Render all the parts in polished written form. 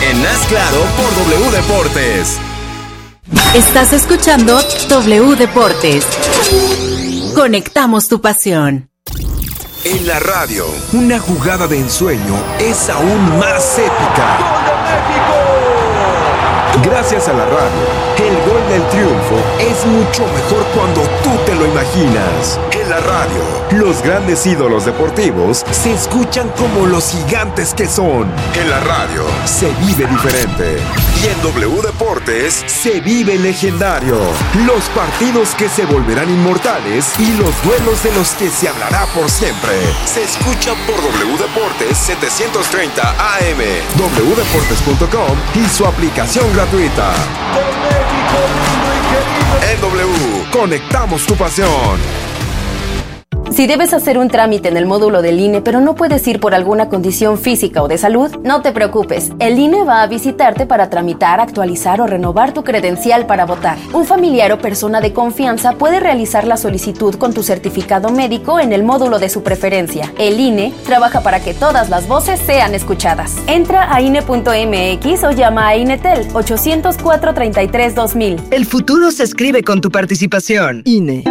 en Haz Claro por W Deportes. Estás escuchando W Deportes. Conectamos tu pasión. En la radio, una jugada de ensueño es aún más épica. ¡Gol de México! Gracias a la radio, el gol del triunfo es mucho mejor cuando tú te lo imaginas. En la radio, los grandes ídolos deportivos se escuchan como los gigantes que son. En la radio, se vive diferente. Y en W Deportes, se vive legendario. Los partidos que se volverán inmortales y los duelos de los que se hablará por siempre. Se escucha por W Deportes 730 AM, wdeportes.com y su aplicación gratuita. En W, conectamos tu pasión. Si debes hacer un trámite en el módulo del INE, pero no puedes ir por alguna condición física o de salud, no te preocupes. El INE va a visitarte para tramitar, actualizar o renovar tu credencial para votar. Un familiar o persona de confianza puede realizar la solicitud con tu certificado médico en el módulo de su preferencia. El INE trabaja para que todas las voces sean escuchadas. Entra a INE.mx o llama a INETEL 800-433-2000. El futuro se escribe con tu participación. INE.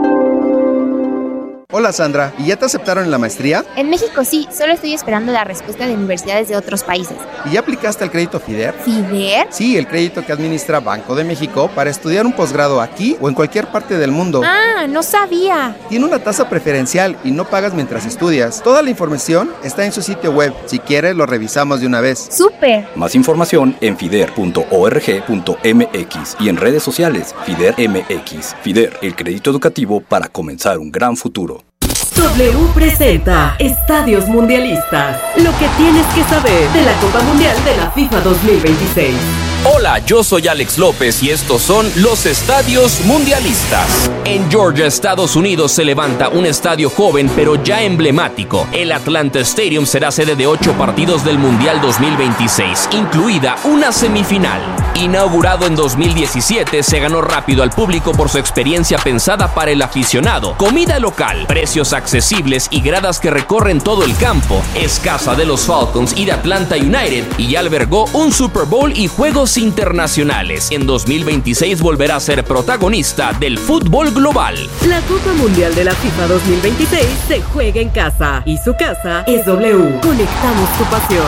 Hola Sandra, ¿y ya te aceptaron en la maestría? En México sí, solo estoy esperando la respuesta de universidades de otros países. ¿Y ya aplicaste al crédito FIDER? ¿FIDER? Sí, el crédito que administra Banco de México para estudiar un posgrado aquí o en cualquier parte del mundo. Ah, no sabía. Tiene una tasa preferencial y no pagas mientras estudias. Toda la información está en su sitio web. Si quieres, lo revisamos de una vez. ¡Súper! Más información en fider.org.mx y en redes sociales FIDER MX. FIDER, el crédito educativo para comenzar un gran futuro. W presenta Estadios Mundialistas. Lo que tienes que saber de la Copa Mundial de la FIFA 2026. Hola, yo soy Alex López y estos son los Estadios Mundialistas. En Georgia, Estados Unidos, se levanta un estadio joven pero ya emblemático. El Atlanta Stadium será sede de 8 partidos del Mundial 2026, incluida una semifinal. Inaugurado en 2017, se ganó rápido al público por su experiencia pensada para el aficionado. Comida local, precios accesibles y gradas que recorren todo el campo. Es casa de los Falcons y de Atlanta United y ya albergó un Super Bowl y juegos internacionales. En 2026 volverá a ser protagonista del fútbol global. La Copa Mundial de la FIFA 2026 se juega en casa y su casa es W. Conectamos tu pasión.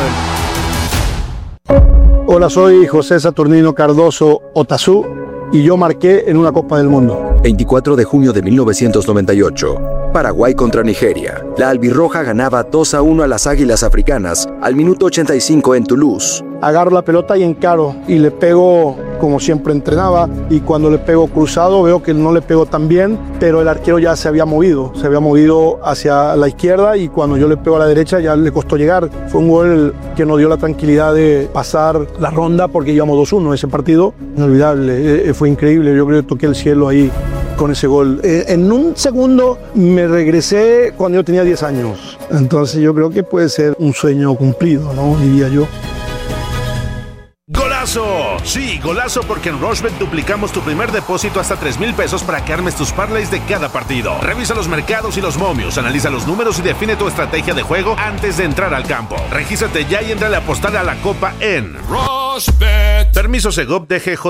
Hola, soy José Saturnino Cardoso Otazú y yo marqué en una Copa del Mundo. 24 de junio de 1998. Paraguay contra Nigeria. La albirroja ganaba 2-1 a las Águilas Africanas al minuto 85 en Toulouse. Agarro la pelota y encaro y le pego como siempre entrenaba, y cuando le pego cruzado veo que no le pego tan bien, pero el arquero ya se había movido hacia la izquierda, y cuando yo le pego a la derecha ya le costó llegar. Fue un gol que nos dio la tranquilidad de pasar la ronda porque íbamos 2-1 ese partido. Inolvidable, fue increíble. Yo creo que toqué el cielo ahí con ese gol. En un segundo me regresé cuando yo tenía 10 años. Entonces yo creo que puede ser un sueño cumplido, ¿no? Diría yo. ¡Golazo! Sí, golazo, porque en Rushbet duplicamos tu primer depósito hasta 3,000 pesos para que armes tus parlays de cada partido. Revisa los mercados y los momios, analiza los números y define tu estrategia de juego antes de entrar al campo. Regístrate ya y entra a apostar a la copa en Rushbet. Permiso Segov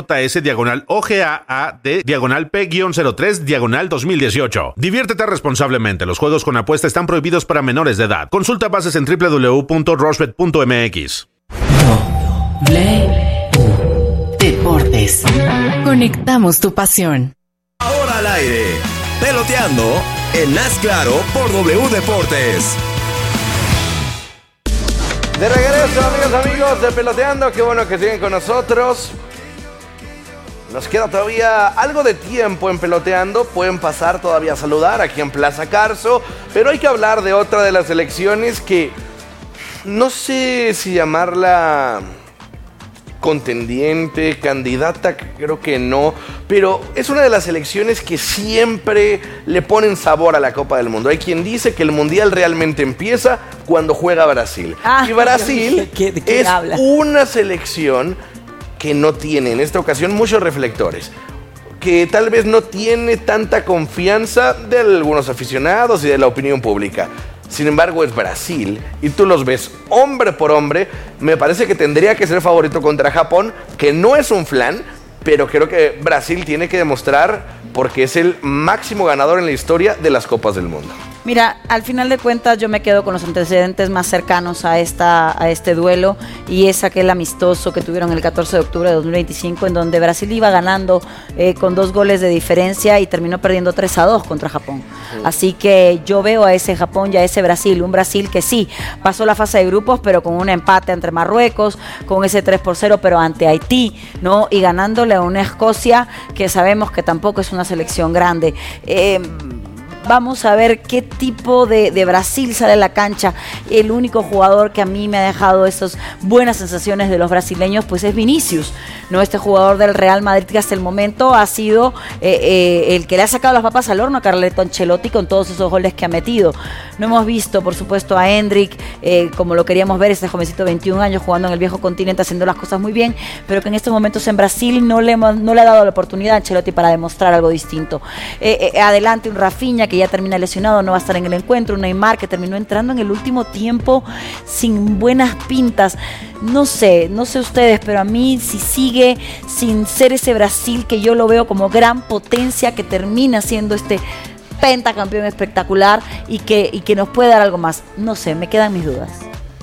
DGJS/OGAAD/P-03/2018. Diviértete responsablemente. Los juegos con apuesta están prohibidos para menores de edad. Consulta bases en www.rushbet.mx. Deportes. Conectamos tu pasión. Ahora al aire, peloteando en Haz Claro por W Deportes. De regreso, amigos de Peloteando, qué bueno que siguen con nosotros. Nos queda todavía algo de tiempo en Peloteando, pueden pasar todavía a saludar aquí en Plaza Carso, pero hay que hablar de otra de las elecciones que no sé si llamarla contendiente, candidata, creo que no, pero es una de las elecciones que siempre le ponen sabor a la Copa del Mundo. Hay quien dice que el Mundial realmente empieza cuando juega Brasil. Y Brasil es una selección que no tiene en esta ocasión muchos reflectores, que tal vez no tiene tanta confianza de algunos aficionados y de la opinión pública. Sin embargo, es Brasil y tú los ves hombre por hombre. Me parece que tendría que ser favorito contra Japón, que no es un flan, pero creo que Brasil tiene que demostrar porque es el máximo ganador en la historia de las Copas del Mundo. Mira, al final de cuentas yo me quedo con los antecedentes más cercanos a este duelo, y es aquel amistoso que tuvieron el 14 de octubre de 2025 en donde Brasil iba ganando con 2 goles de diferencia y terminó perdiendo 3-2 contra Japón. Así que yo veo a ese Japón y a ese Brasil, un Brasil que sí pasó la fase de grupos, pero con un empate ante Marruecos, con ese 3-0 pero ante Haití, ¿no? Y ganándole a una Escocia que sabemos que tampoco es una selección grande. Vamos a ver qué tipo de Brasil sale a la cancha. El único jugador que a mí me ha dejado esas buenas sensaciones de los brasileños pues es Vinicius, ¿no? Este jugador del Real Madrid que hasta el momento ha sido el que le ha sacado las papas al horno a Carleto Ancelotti con todos esos goles que ha metido. No hemos visto, por supuesto, a Endrick como lo queríamos ver, este jovencito de 21 años jugando en el viejo continente, haciendo las cosas muy bien, pero que en estos momentos en Brasil no le ha dado la oportunidad a Ancelotti para demostrar algo distinto. Adelante un Rafinha que ya termina lesionado, no va a estar en el encuentro, un Neymar que terminó entrando en el último tiempo sin buenas pintas. No sé ustedes, pero a mí si sigue sin ser ese Brasil que yo lo veo como gran potencia que termina siendo este pentacampeón espectacular y que nos puede dar algo más. No sé, me quedan mis dudas.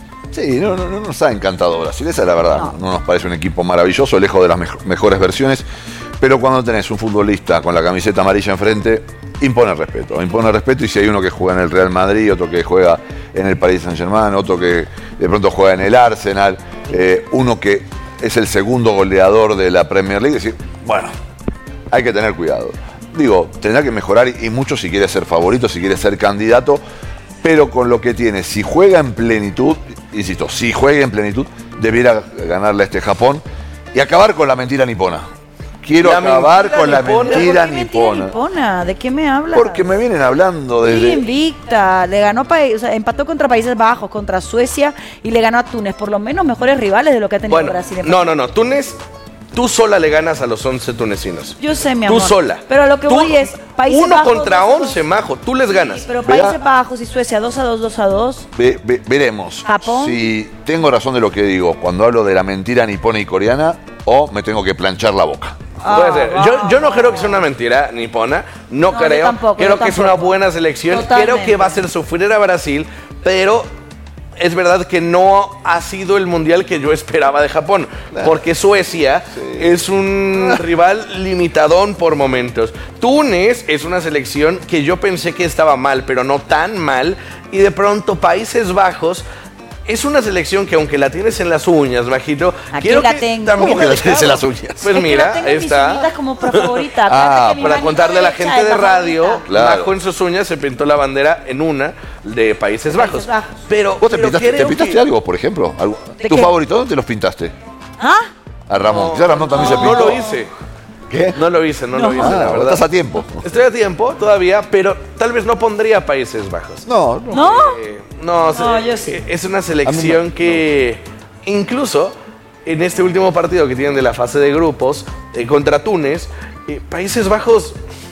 Sí, no nos ha encantado Brasil, esa es la verdad. No nos parece un equipo maravilloso, lejos de las mejores versiones, pero cuando tenés un futbolista con la camiseta amarilla enfrente, impone respeto, y si hay uno que juega en el Real Madrid, otro que juega en el Paris Saint-Germain, otro que de pronto juega en el Arsenal, uno que es el segundo goleador de la Premier League, es decir, bueno, hay que tener cuidado. Digo, tendrá que mejorar y mucho si quiere ser favorito, si quiere ser candidato, pero con lo que tiene, si juega en plenitud, insisto, si juega en plenitud, debiera ganarle a este Japón y acabar con la mentira nipona. Quiero acabar con la mentira nipona. ¿De qué me hablas? Porque me vienen hablando desde... Sí, invicta, le ganó, empató contra Países Bajos, contra Suecia y le ganó a Túnez, por lo menos mejores rivales de lo que ha tenido Brasil. No, Túnez, tú sola le ganas a los 11 tunecinos. Yo sé, mi amor. Tú sola. Pero lo que voy es Países uno Bajos, contra 11, majo, tú les ganas. Sí, pero Países Bajos y Suecia 2-2. Veremos. Japón. Si tengo razón de lo que digo cuando hablo de la mentira nipona y coreana, o me tengo que planchar la boca. Puede ser. Yo no creo que sea una mentira nipona, no creo. Creo que es una buena selección. Totalmente. Creo que va a hacer sufrir a Brasil, pero es verdad que no ha sido el mundial que yo esperaba de Japón, porque Suecia es un rival limitadón por momentos. Túnez es una selección que yo pensé que estaba mal, pero no tan mal, y de pronto Países Bajos es una selección que aunque la tienes en las uñas, Majito, aquí la tengo. ¿Cómo que la tienes en las uñas? Pues mira, está como favorita. Para contarle a la gente de radio, Majo en sus uñas se pintó la bandera en una de Países Bajos. Pero ¿vos te pintaste algo, por ejemplo? ¿Tu favorito dónde te los pintaste? A Ramón. Ya Ramón también se pintó. No lo hice. ¿Qué? No lo hice, la verdad. Estás a tiempo. Estoy a tiempo todavía, pero tal vez no pondría Países Bajos. No. Yo sí. Es una selección que incluso en este último partido que tienen de la fase de grupos contra Túnez, Países Bajos,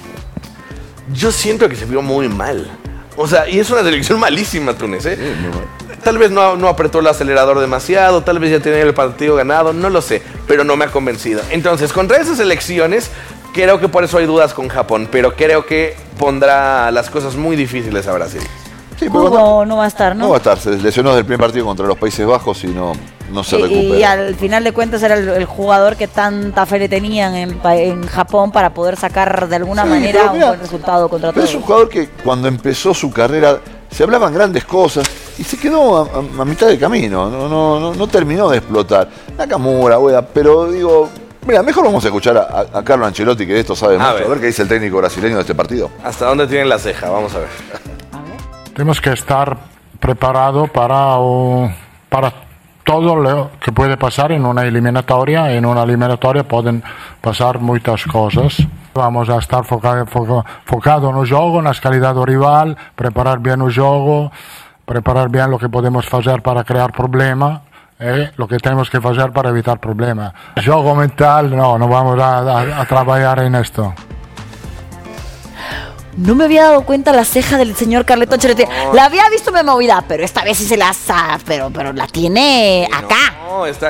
yo siento que se vio muy mal. O sea, y es una selección malísima Túnez, ¿eh? Sí, muy mal. Tal vez no apretó el acelerador demasiado, tal vez ya tenía el partido ganado, no lo sé, pero no me ha convencido. Entonces, contra esas selecciones, creo que por eso hay dudas con Japón, pero creo que pondrá las cosas muy difíciles a Brasil. Sí, Hugo no va a estar, ¿no? No va a estar, se lesionó desde el primer partido contra los Países Bajos y no se recupera. Y al final de cuentas era el jugador que tanta fe le tenían en Japón para poder sacar de alguna manera un buen resultado contra todos. Es un jugador que cuando empezó su carrera se hablaban grandes cosas y se quedó a mitad de camino, no terminó de explotar. Nakamura, pero digo... Mira, mejor vamos a escuchar a Carlo Ancelotti, que de esto sabe mucho. A ver qué dice el técnico brasileño de este partido. ¿Hasta dónde tienen la ceja? Vamos a ver. Tenemos que estar preparados para todo lo que puede pasar en una eliminatoria. En una eliminatoria pueden pasar muchas cosas. Vamos a estar focados en el juego, en la calidad del rival, preparar bien el juego, preparar bien lo que podemos hacer para crear problemas. Lo que tenemos que hacer para evitar problemas. Juego mental, no vamos a trabajar en esto. no me había dado cuenta la ceja del señor Carleto Ancelotti. La había visto muy movida, pero esta vez sí se la pero la tiene acá. No, está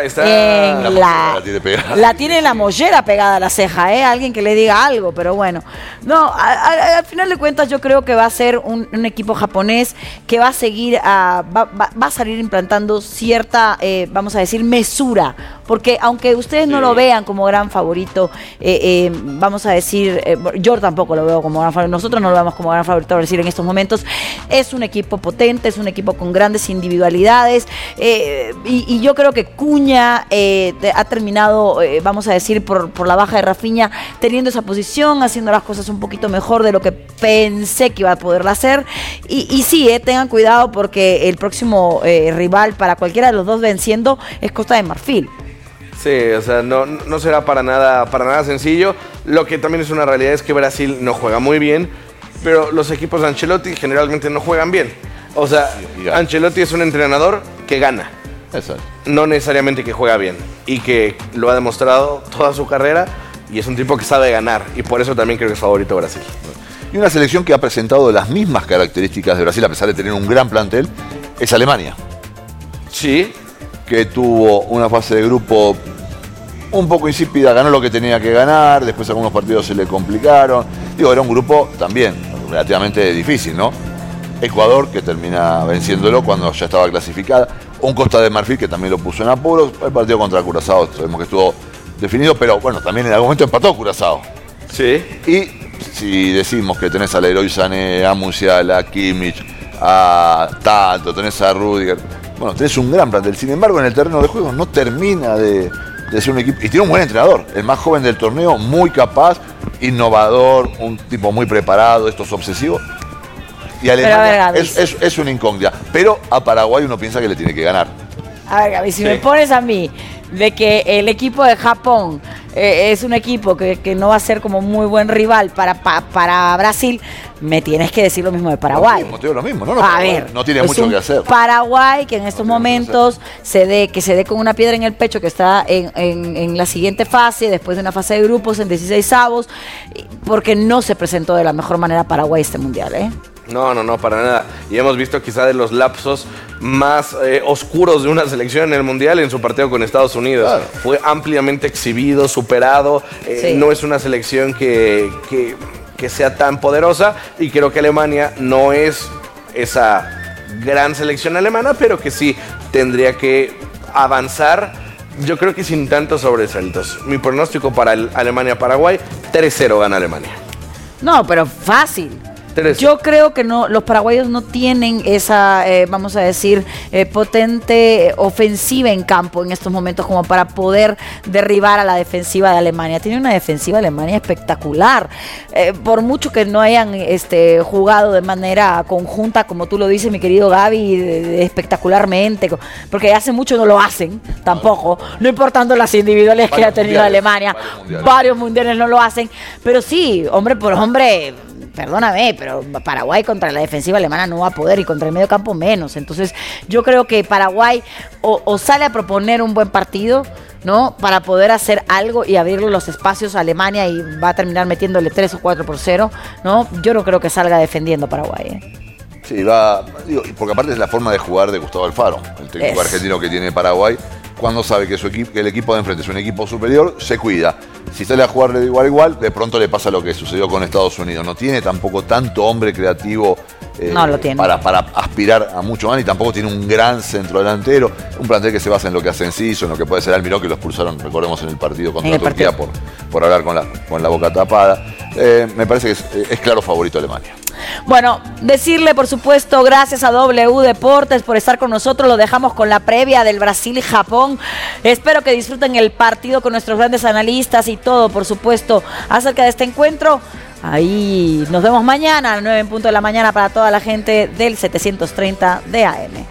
la tiene en la mollera pegada a la ceja, alguien que le diga algo, pero bueno. No, al final de cuentas yo creo que va a ser un equipo japonés que va a seguir, va a salir implantando cierta, vamos a decir, mesura, porque aunque ustedes no lo vean como gran favorito, vamos a decir, yo tampoco lo veo como gran favorito, nosotros no lo vemos como gran favorito a Brasil en estos momentos. Es un equipo potente, es un equipo con grandes individualidades, y yo creo que Cuña ha terminado, vamos a decir, por la baja de Rafinha, teniendo esa posición, haciendo las cosas un poquito mejor de lo que pensé que iba a poderla hacer. Y sí, tengan cuidado porque el próximo rival para cualquiera de los dos venciendo es Costa de Marfil. Sí, o sea, no será para nada sencillo. Lo que también es una realidad es que Brasil no juega muy bien, pero los equipos de Ancelotti generalmente no juegan bien. O sea, Ancelotti es un entrenador que gana. Exacto. No necesariamente que juega bien. Y que lo ha demostrado toda su carrera. Y es un tipo que sabe ganar. Y por eso también creo que es favorito Brasil. Y una selección que ha presentado las mismas características de Brasil, a pesar de tener un gran plantel, es Alemania. Sí. Que tuvo una fase de grupo un poco insípida, ganó lo que tenía que ganar, después algunos partidos se le complicaron. Digo, era un grupo también relativamente difícil, ¿no? Ecuador, que termina venciéndolo cuando ya estaba clasificada. Un Costa de Marfil, que también lo puso en apuros. El partido contra Curazao sabemos que estuvo definido, pero bueno, también en algún momento empató Curazao. Sí. Y si decimos que tenés a Leroy Sané, a Musiala, a Kimmich, a Tato, tenés a Rudiger, bueno, tenés un gran plantel. Sin embargo, en el terreno de juego no termina de ser un equipo. Y tiene un buen entrenador, el más joven del torneo, muy capaz, innovador, un tipo muy preparado, estos obsesivos. Y Alemania es una incógnita. Pero a Paraguay uno piensa que le tiene que ganar. A ver, Gaby, si me pones a mí de que el equipo de Japón es un equipo que no va a ser como muy buen rival para Brasil, me tienes que decir lo mismo de Paraguay. Te digo lo mismo, ¿no? A ver, no tiene mucho que hacer. Paraguay que en estos momentos se dé con una piedra en el pecho, que está en la siguiente fase, después de una fase de grupos en 16avos, porque no se presentó de la mejor manera Paraguay este mundial, No, para nada. Y hemos visto quizá de los lapsos más oscuros de una selección en el Mundial en su partido con Estados Unidos. Claro. Fue ampliamente exhibido, superado. Sí. No es una selección que sea tan poderosa. Y creo que Alemania no es esa gran selección alemana, pero que sí tendría que avanzar. Yo creo que sin tantos sobresaltos. Mi pronóstico para el Alemania-Paraguay, 3-0 gana Alemania. No, pero fácil. Yo creo que no, los paraguayos no tienen esa, vamos a decir, potente ofensiva en campo en estos momentos como para poder derribar a la defensiva de Alemania. Tiene una defensiva de Alemania espectacular. Por mucho que no hayan jugado de manera conjunta, como tú lo dices, mi querido Gaby, espectacularmente, porque hace mucho no lo hacen tampoco, no importando las individuales que ha tenido Alemania. Varios mundiales no lo hacen, pero sí, hombre por hombre. Perdóname, pero Paraguay contra la defensiva alemana no va a poder, y contra el medio campo menos. Entonces yo creo que Paraguay o sale a proponer un buen partido, ¿no? Para poder hacer algo y abrirle los espacios a Alemania, y va a terminar metiéndole 3 o 4-0, ¿no? Yo no creo que salga defendiendo Paraguay, Sí, porque aparte es la forma de jugar de Gustavo Alfaro, el técnico argentino que tiene Paraguay. Cuando sabe que el equipo de enfrente es un equipo superior, se cuida. Si sale a jugar de igual a igual, de pronto le pasa lo que sucedió con Estados Unidos. No tiene tampoco tanto hombre creativo no lo tiene. Para aspirar a mucho más, y tampoco tiene un gran centro delantero. Un plantel que se basa en lo que hace Enciso, en lo que puede ser Almiró, que lo expulsaron, recordemos, en el partido contra Turquía por hablar con la boca tapada. Me parece que es claro favorito Alemania. Bueno, decirle, por supuesto, gracias a W Deportes por estar con nosotros. Lo dejamos con la previa del Brasil y Japón. Espero que disfruten el partido con nuestros grandes analistas y todo, por supuesto, acerca de este encuentro. Ahí nos vemos mañana a las 9 en punto de la mañana para toda la gente del 730 de AM.